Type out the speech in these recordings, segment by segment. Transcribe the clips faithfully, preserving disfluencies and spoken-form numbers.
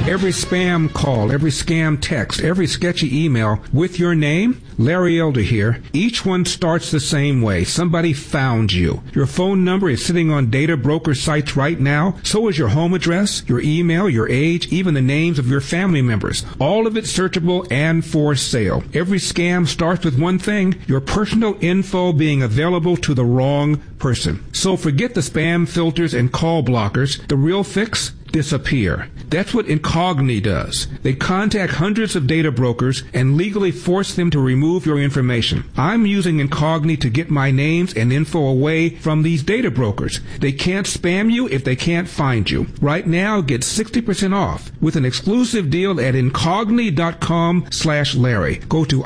Every spam call, every scam text, every sketchy email with your name, Larry Elder here, each one starts the same way. Somebody found you. Your phone number is sitting on data broker sites right now. So is your home address, your email, your age, even the names of your family members. All of it searchable and for sale. Every scam starts with one thing, your personal info being available to the wrong person. So forget the spam filters and call blockers. The real fix? Disappear. That's what Incogni does. They contact hundreds of data brokers and legally force them to remove your information. I'm using Incogni to get my names and info away from these data brokers. They can't spam you if they can't find you. Right now, get sixty percent off with an exclusive deal at Incogni.com slash Larry. Go to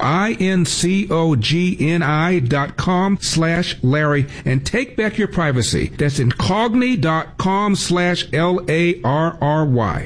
I-N-C-O-G-N-I dot com slash Larry and take back your privacy. That's Incogni.com slash L-A-R. R R Y.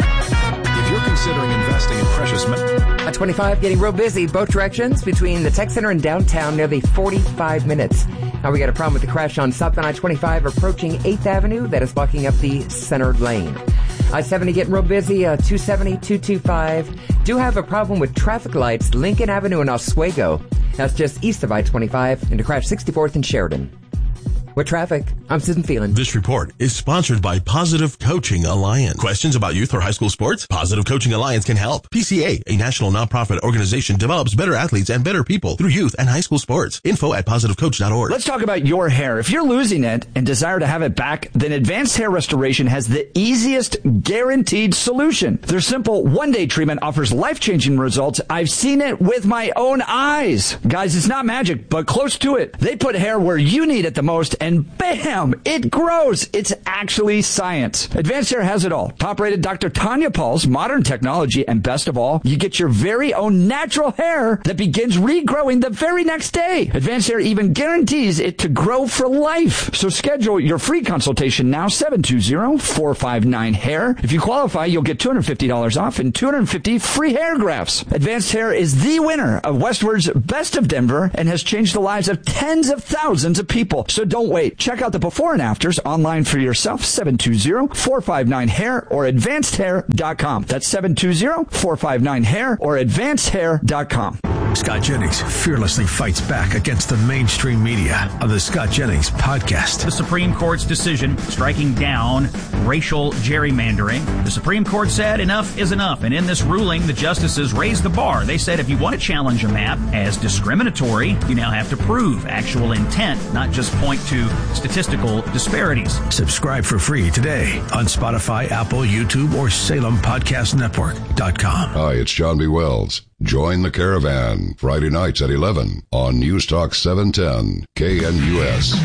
If you're considering investing in precious metals. I twenty-five getting real busy both directions between the Tech Center and downtown, nearly forty-five minutes. Now we got a problem with the crash on southbound I twenty-five approaching eighth Avenue that is blocking up the center lane. I seventy getting real busy, uh, two seventy, two twenty-five. Do have a problem with traffic lights, Lincoln Avenue and Oswego. That's just east of I twenty-five into crash sixty-fourth and Sheridan. With traffic, I'm Susan Phelan. This report is sponsored by Positive Coaching Alliance. Questions about youth or high school sports? Positive Coaching Alliance can help. P C A, a national nonprofit organization, develops better athletes and better people through youth and high school sports. Info at positive coach dot org. Let's talk about your hair. If you're losing it and desire to have it back, then Advanced Hair Restoration has the easiest guaranteed solution. Their simple one-day treatment offers life-changing results. I've seen it with my own eyes. Guys, it's not magic, but close to it. They put hair where you need it the most, and bam, it grows. It's actually science. Advanced Hair has it all. Top-rated Doctor Tanya Paul's modern technology, and best of all, you get your very own natural hair that begins regrowing the very next day. Advanced Hair even guarantees it to grow for life. So schedule your free consultation now, seven two zero, four five nine, hair. If you qualify, you'll get two hundred fifty dollars off and two hundred fifty free hair grafts. Advanced Hair is the winner of Westward's Best of Denver and has changed the lives of tens of thousands of people. So don't wait. Check out the before and afters online for yourself, seven two zero, four five nine, hair or advanced hair dot com. That's seven two zero, four five nine, hair or advanced hair dot com. Scott Jennings fearlessly fights back against the mainstream media on the Scott Jennings Podcast. The Supreme Court's decision striking down racial gerrymandering. The Supreme Court said enough is enough, and in this ruling, the justices raised the bar. They said if you want to challenge a map as discriminatory, you now have to prove actual intent, not just point to statistical disparities. Subscribe for free today on Spotify, Apple, YouTube, or Salem Podcast Network dot com. Hi, it's John B. Wells. Join the Caravan Friday nights at eleven on News Talk seven ten K N U S.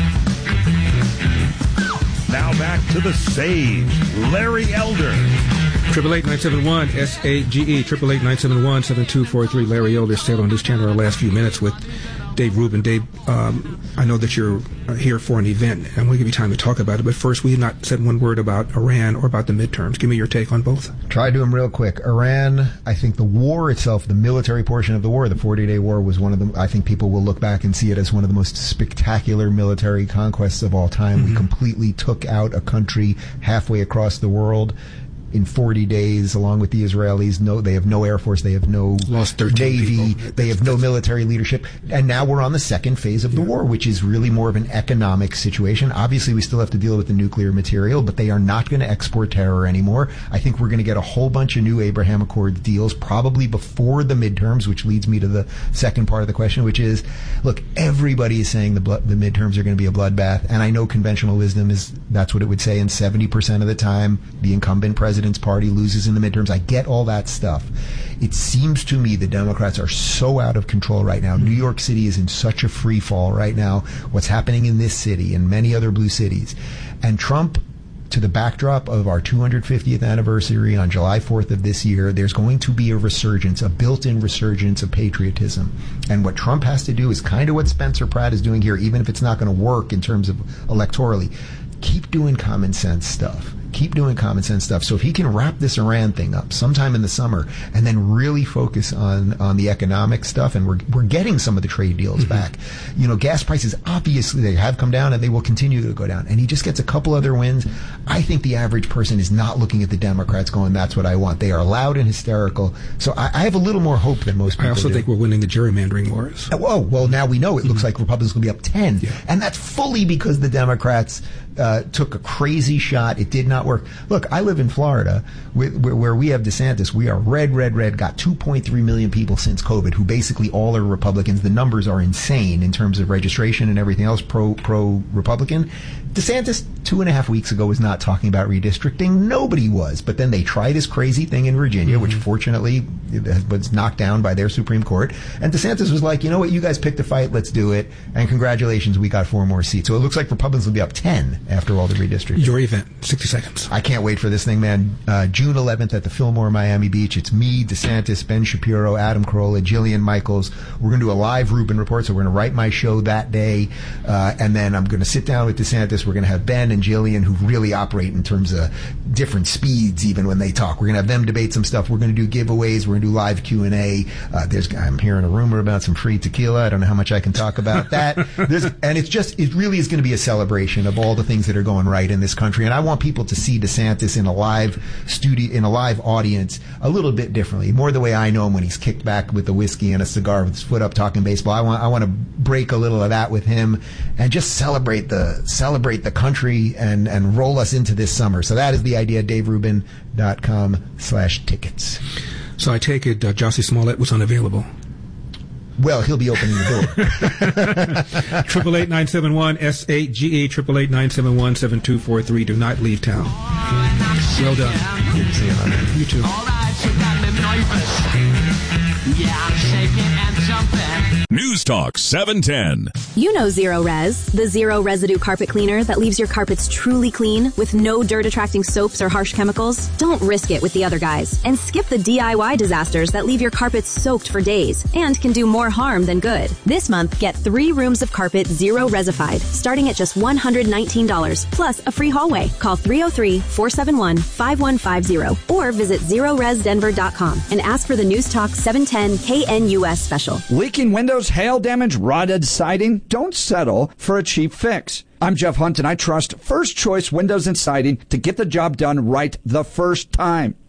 Now back to the Sage, Larry Elder. Triple eight nine seven one S A G E. Triple eight nine seven one seven two four three. Larry Elder stayed on this channel our last few minutes with Dave Rubin. Dave, um, I know that you're here for an event, and we'll give you time to talk about it. But first, we have not said one word about Iran or about the midterms. Give me your take on both. Try to do them real quick. Iran, I think the war itself, the military portion of the war, the forty-day war, was one of the, I think people will look back and see it as one of the most spectacular military conquests of all time. Mm-hmm. We completely took out a country halfway across the world in forty days, along with the Israelis. No, they have no air force, they have no navy, people. They have no military leadership. And now we're on the second phase of the yeah. war, which is really more of an economic situation. Obviously, we still have to deal with the nuclear material, but they are not going to export terror anymore. I think we're going to get a whole bunch of new Abraham Accords deals, probably before the midterms, which leads me to the second part of the question, which is, look, everybody is saying the, blood, the midterms are going to be a bloodbath, and I know conventional wisdom is that's what it would say, and seventy percent of the time, the incumbent president party loses in the midterms. I get all that stuff. It seems to me the Democrats are so out of control right now. New York City is in such a free fall right now. What's happening in this city and many other blue cities. And Trump, to the backdrop of our two hundred fiftieth anniversary on July fourth of this year, there's going to be a resurgence, a built-in resurgence of patriotism. And what Trump has to do is kind of what Spencer Pratt is doing here, even if it's not going to work in terms of electorally. Keep doing common sense stuff. keep doing common sense stuff. So if he can wrap this Iran thing up sometime in the summer and then really focus on, on the economic stuff, and we're, we're getting some of the trade deals mm-hmm. back. You know, gas prices, obviously they have come down and they will continue to go down. And he just gets a couple other wins. I think the average person is not looking at the Democrats going, that's what I want. They are loud and hysterical. So I, I have a little more hope than most people I also do. think we're winning the gerrymandering wars. Oh, well, now we know it looks mm-hmm. like Republicans will be up ten. Yeah. And that's fully because the Democrats uh, took a crazy shot. It did not work. Look, I live in Florida where, where we have DeSantis. We are red, red, red. Got two point three million people since COVID who basically all are Republicans. The numbers are insane in terms of registration and everything else pro, pro Republican. DeSantis, two and a half weeks ago, was not talking about redistricting. Nobody was. But then they tried this crazy thing in Virginia, mm-hmm. which fortunately was knocked down by their Supreme Court. And DeSantis was like, you know what, you guys picked a fight, let's do it. And congratulations, we got four more seats. So it looks like Republicans will be up ten after all the redistricting. Your event, sixty seconds. I can't wait for this thing, man. Uh, June eleventh at the Fillmore, Miami Beach. It's me, DeSantis, Ben Shapiro, Adam Carolla, Jillian Michaels. We're going to do a live Rubin Report, so we're going to write my show that day. Uh, and then I'm going to sit down with DeSantis. We're going to have Ben and Jillian, who really operate in terms of different speeds even when they talk. We're going to have them debate some stuff. We're going to do giveaways. We're going to do live Q and A. Uh, there's, I'm hearing a rumor about some free tequila. I don't know how much I can talk about that. There's, and it's just, it really is going to be a celebration of all the things that are going right in this country. And I want people to see DeSantis in a live studio, in a live audience, a little bit differently. More the way I know him when he's kicked back with a whiskey and a cigar with his foot up talking baseball. I want, I want to break a little of that with him and just celebrate the, celebrate the country and, and roll us into this summer. So that is the idea. Dave Rubin dot com slash tickets. So I take it uh, Jussie Smollett was unavailable. Well, he'll be opening the door. Triple eight nine seven one S eight G E triple eight nine seven one seven two four three. Do not leave town. Well done. Good to see you, man. You too. All right, you got me nervous. Yeah, I'm shaking and jumping. News Talk seven ten. You know Zero Res, the zero residue carpet cleaner that leaves your carpets truly clean with no dirt-attracting soaps or harsh chemicals. Don't risk it with the other guys and skip the D I Y disasters that leave your carpets soaked for days and can do more harm than good. This month, get three rooms of carpet zero resified, starting at just one hundred nineteen dollars plus a free hallway. Call three oh three, four seven one, five one five zero or visit zero res denver dot com and ask for the News Talk seven ten K N U S special. Leaking windows, hail damage, rotted siding? Don't settle for a cheap fix. I'm Jeff Hunt, and I trust First Choice Windows and Siding to get the job done right the first time.